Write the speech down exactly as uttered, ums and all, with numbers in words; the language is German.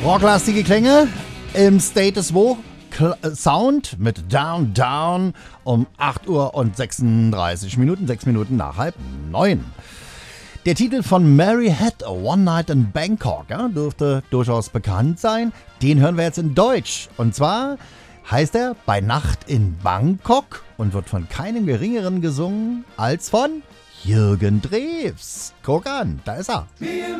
Rocklastige Klänge im Status Quo Sound mit Down Down um acht Uhr und sechsunddreißig Minuten, sechs Minuten nach halb neun. Der Titel von Mary Had a One Night in Bangkok, ja, dürfte durchaus bekannt sein. Den hören wir jetzt in Deutsch. Und zwar heißt er Bei Nacht in Bangkok und wird von keinem Geringeren gesungen als von Jürgen Drews. Guck an, da ist er.